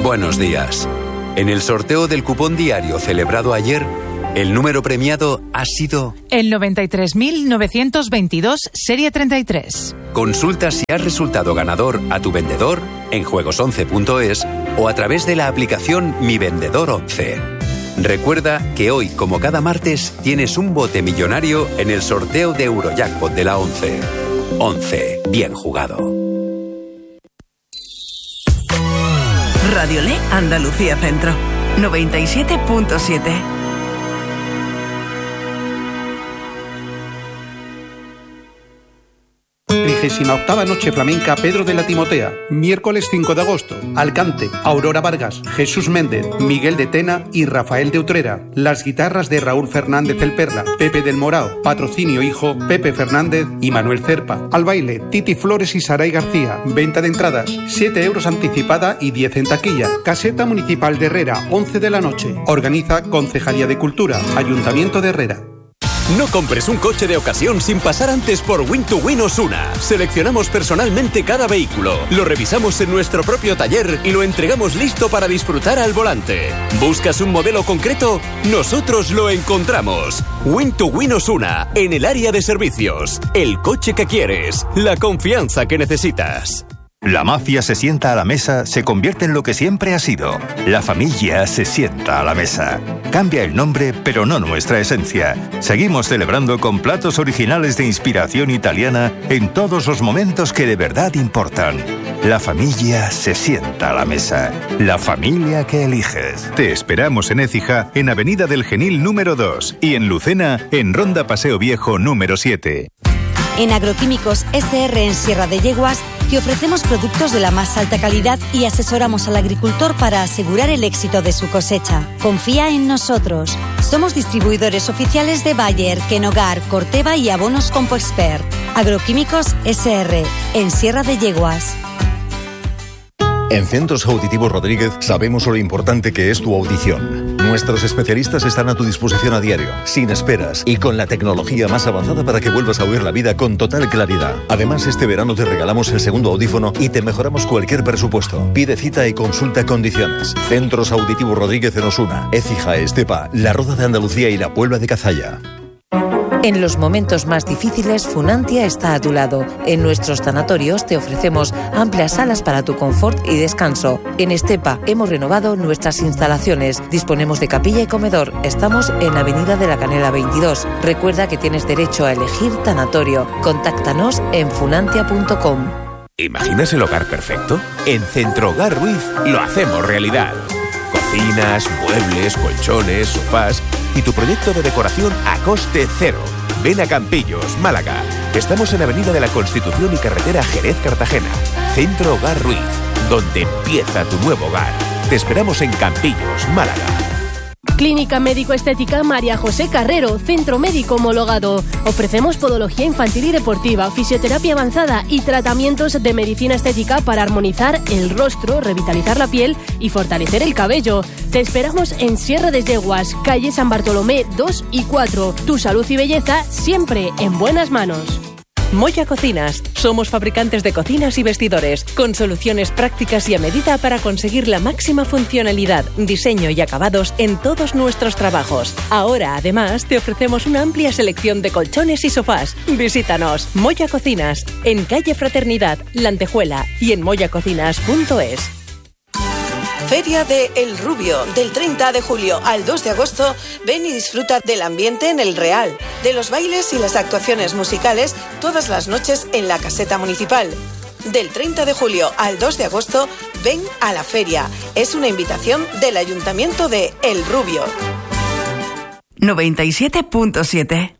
Buenos días. En el sorteo del cupón diario celebrado ayer, el número premiado ha sido el 93.922, serie 33. Consulta si has resultado ganador a tu vendedor en juegos11.es o a través de la aplicación Mi Vendedor 11. Recuerda que hoy, como cada martes, tienes un bote millonario en el sorteo de Eurojackpot de la 11. 11. Bien jugado. Radio Le Andalucía Centro, 97.7. 38ª Noche Flamenca Pedro de la Timotea, miércoles 5 de agosto. Alcante, Aurora Vargas, Jesús Méndez, Miguel de Tena y Rafael de Utrera. Las guitarras de Raúl Fernández el Perla, Pepe del Morao, patrocinio hijo Pepe Fernández y Manuel Cerpa. Al baile, Titi Flores y Saray García. Venta de entradas, 7 euros anticipada y 10 en taquilla. Caseta Municipal de Herrera, 11 de la noche. Organiza Concejalía de Cultura, Ayuntamiento de Herrera. No compres un coche de ocasión sin pasar antes por Win2Win Osuna. Seleccionamos personalmente cada vehículo, lo revisamos en nuestro propio taller y lo entregamos listo para disfrutar al volante. ¿Buscas un modelo concreto? Nosotros lo encontramos. Win2Win Osuna, en el área de servicios. El coche que quieres, la confianza que necesitas. La mafia se sienta a la mesa, se convierte en lo que siempre ha sido. La familia se sienta a la mesa. Cambia el nombre, pero no nuestra esencia. Seguimos celebrando con platos originales de inspiración italiana en todos los momentos que de verdad importan. La familia se sienta a la mesa. La familia que eliges. Te esperamos en Écija, en Avenida del Genil número 2 y en Lucena, en Ronda Paseo Viejo número 7. En Agroquímicos SR en Sierra de Yeguas te ofrecemos productos de la más alta calidad y asesoramos al agricultor para asegurar el éxito de su cosecha. Confía en nosotros. Somos distribuidores oficiales de Bayer, Kenogar, Corteva y Abonos Compoexpert. Agroquímicos SR en Sierra de Yeguas. En Centros Auditivos Rodríguez sabemos lo importante que es tu audición. Nuestros especialistas están a tu disposición a diario, sin esperas y con la tecnología más avanzada para que vuelvas a oír la vida con total claridad. Además, este verano te regalamos el segundo audífono y te mejoramos cualquier presupuesto. Pide cita y consulta condiciones. Centros Auditivos Rodríguez en Osuna, Écija, Estepa, La Roda de Andalucía y la Puebla de Cazalla. En los momentos más difíciles, Funantia está a tu lado. En nuestros tanatorios te ofrecemos amplias salas para tu confort y descanso. En Estepa hemos renovado nuestras instalaciones. Disponemos de capilla y comedor. Estamos en Avenida de la Canela 22. Recuerda que tienes derecho a elegir tanatorio. Contáctanos en funantia.com. ¿Imaginas el hogar perfecto? En Centro Hogar Ruiz lo hacemos realidad. Cocinas, muebles, colchones, sofás y tu proyecto de decoración a coste cero. Ven a Campillos, Málaga. Estamos en Avenida de la Constitución y Carretera Jerez-Cartagena. Centro Hogar Ruiz, donde empieza tu nuevo hogar. Te esperamos en Campillos, Málaga. Clínica Médico Estética María José Carrero, centro médico homologado. Ofrecemos podología infantil y deportiva, fisioterapia avanzada y tratamientos de medicina estética para armonizar el rostro, revitalizar la piel y fortalecer el cabello. Te esperamos en Sierra de Yeguas, calle San Bartolomé 2 y 4. Tu salud y belleza siempre en buenas manos. Moya Cocinas. Somos fabricantes de cocinas y vestidores, con soluciones prácticas y a medida para conseguir la máxima funcionalidad, diseño y acabados en todos nuestros trabajos. Ahora, además, te ofrecemos una amplia selección de colchones y sofás. Visítanos. Moya Cocinas, en calle Fraternidad, La Antejuela y en moyacocinas.es. Feria de El Rubio, del 30 de julio al 2 de agosto, ven y disfruta del ambiente en el Real, de los bailes y las actuaciones musicales todas las noches en la caseta municipal. Del 30 de julio al 2 de agosto, ven a la feria. Es una invitación del Ayuntamiento de El Rubio. 97.7.